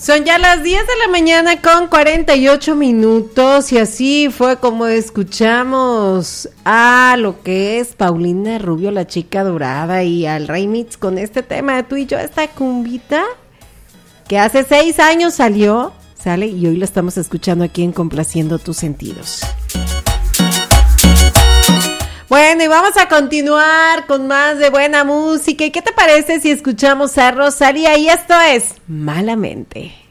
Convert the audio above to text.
Son ya las 10 de la mañana con 48 minutos y así fue como escuchamos a lo que es Paulina Rubio, la chica dorada, y al remix con este tema de Tú y Yo, esta cumbita que hace 6 años sale y hoy la estamos escuchando aquí en Complaciendo Tus Sentidos. Bueno, y vamos a continuar con más de buena música. ¿Y qué te parece si escuchamos a Rosalía? Y esto es Malamente.